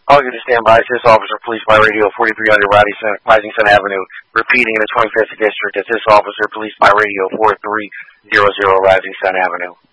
All units stand by. This officer, police by radio, 4300 Rising Sun Avenue. Repeating in the 25th District. This officer, police by radio, 4300 Rising Sun Avenue.